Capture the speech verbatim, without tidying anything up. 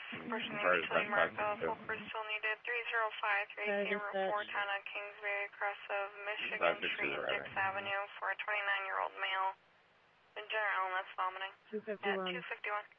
Person named Utility Mark, uh, full course still needed. three zero five three, camera four ten on Kingsbury, across of Michigan Street, Dix Avenue, for a twenty-nine-year-old male. In general illness vomiting. two fifty-one. At two fifty-one.